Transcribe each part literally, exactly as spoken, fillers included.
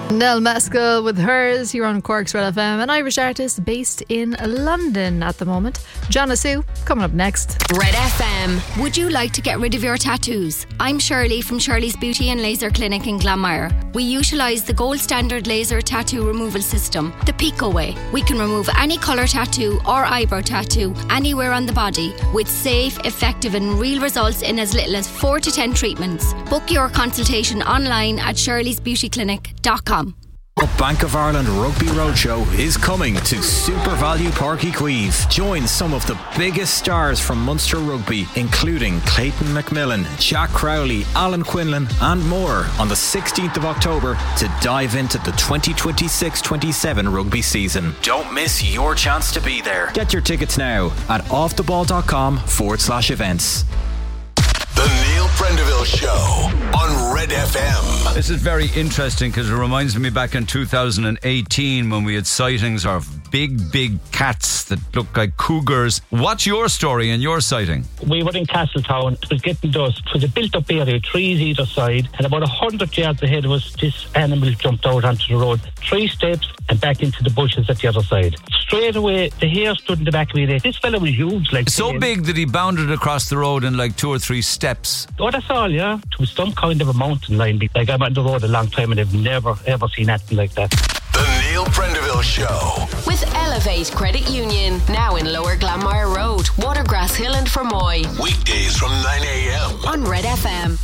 Nell Maskell with Hers here on Cork's Red F M, an Irish artist based in London at the moment. Jonna Sue coming up next. Red F M. Would you like to get rid of your tattoos? I'm Shirley from Shirley's Beauty and Laser Clinic in Glanmire. We utilise the gold standard laser tattoo removal system, the Pico Way. We can remove any colour tattoo or eyebrow tattoo anywhere on the body with safe, effective and real results in as little as four to ten treatments. Book your consultation online at shirleys beauty clinic dot com. The Bank of Ireland Rugby Roadshow is coming to Super Value Park Queeve. Join some of the biggest stars from Munster Rugby, including Clayton McMillan, Jack Crowley, Alan Quinlan and more on the sixteenth of October to dive into the twenty twenty-six twenty-seven rugby season. Don't miss your chance to be there. Get your tickets now at offtheball.com forward slash events. The Neil Prendeville Show on Red F M. This is very interesting because it reminds me back in two thousand eighteen when we had sightings of big, big cats that looked like cougars. What's your story and your sighting? We were in Castletown. It was getting dusk. It was a built-up area, trees either side, and about a hundred yards ahead of us, this animal jumped out onto the road. Three steps and back into the bushes at the other side. Straight away, the hair stood in the back of my neck. This fella was huge, like so saying, big that he bounded across the road in like two or three steps. Oh, that's all, yeah. It was some kind of a mountain line. Like, I'm on the road a long time and I've never, ever seen anything like that. The Neil Prendeville Show. With Elevate Credit Union, now in Lower Glanmire Road, Watergrass Hill and Fermoy. Weekdays from nine a.m. on Red F M.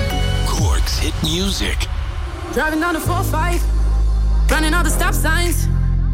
Cork's hit music. Driving down the four five, running all the stop signs.